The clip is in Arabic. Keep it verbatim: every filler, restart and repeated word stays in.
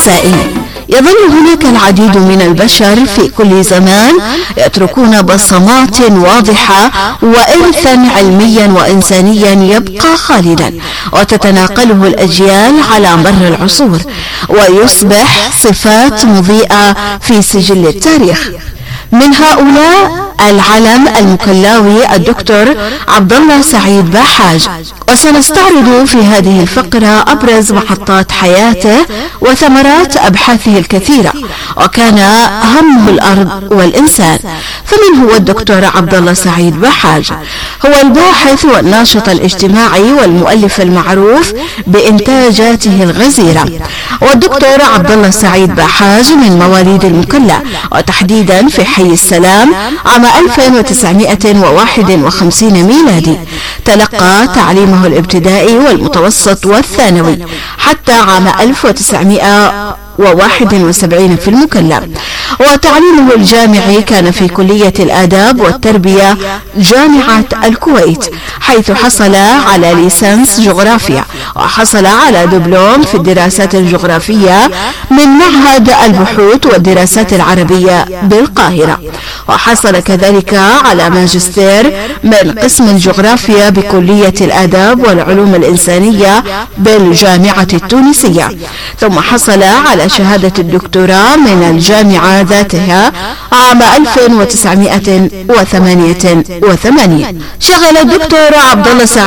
أعزائي، يظل هناك العديد من البشر في كل زمان يتركون بصمات واضحة وإرثا علميا وإنسانيا يبقى خالدا وتتناقله الأجيال على مر العصور، ويصبح صفات مضيئة في سجل التاريخ. من هؤلاء العلم المكلاوي الدكتور عبد الله سعيد باحاج، وسنستعرض في هذه الفقرة أبرز محطات حياته وثمرات أبحاثه الكثيرة، وكان همه الأرض والإنسان. فمن هو الدكتور عبد الله سعيد باحاج؟ هو الباحث والناشط الاجتماعي والمؤلف المعروف بإنتاجاته الغزيرة. والدكتور عبد الله سعيد باحاج من مواليد المكلا، وتحديدا في حي السلام عام ألف وتسعمائة وواحد وخمسين ميلادي. تلقى تعليمه الابتدائي والمتوسط والثانوي حتى عام ألف وتسعمائة وواحد وسبعين في المكلا، وتعليمه الجامعي كان في كلية الآداب والتربية جامعة الكويت، حيث حصل على ليسانس جغرافيا، وحصل على دبلوم في الدراسات الجغرافية من معهد البحوث والدراسات العربية بالقاهرة، وحصل كذلك على ماجستير من قسم الجغرافيا بكلية الآداب والعلوم الإنسانية بالجامعة التونسية، ثم حصل على شهادة الدكتوراه من الجامعة ذاتها عام ألف وتسعمائة وثمانية وثمانين. شغل الدكتور عبد الله